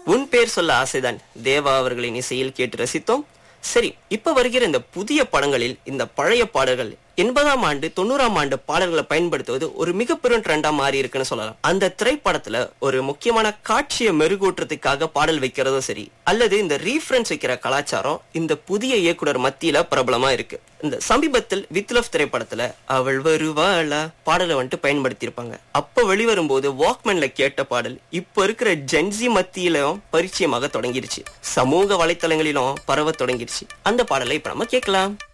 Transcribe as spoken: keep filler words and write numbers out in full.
உன் பேர் சொல்ல ஆசைதான் தேவா அவர்களின் இசையில் கேட்டு ரசித்தோம். சரி, இப்ப வருகிற இந்த புதிய படங்களில் இந்த பழைய பாடல்கள் எண்பதாம் ஆண்டு தொண்ணூறாம் ஆண்டு பாடல்களை பயன்படுத்துவது ஒரு மிக பெரும் ட்ரெண்டா மாறி இருக்குன்னு சொல்லலாம். அந்த திரைப்படத்துல ஒரு முக்கியமான காட்சியை மெருகூட்டுறதுக்காக பாடல் வைக்கிறதும் சரி, அல்லது இந்த ரீஃபரன்ஸ் வைக்கிற கலாச்சாரம் இந்த புதிய இயக்குனர் மத்தியில பிரபலமா இருக்கு. இந்த சமீபத்தில் வித் லவ் திரைப்படத்துல அவள் வருவாளா பாடலை வந்துட்டு பயன்படுத்தி இருப்பாங்க. அப்ப வெளிவரும் போது வாக்மேன்ல கேட்ட பாடல் இப்ப இருக்கிற ஜென்சி மத்தியிலும் பரிச்சயமாக தொடங்கிருச்சு, சமூக வலைத்தளங்களிலும் பரவ தொடங்கிருச்சு. அந்த பாடலை இப்ப நம்ம கேட்கலாம்.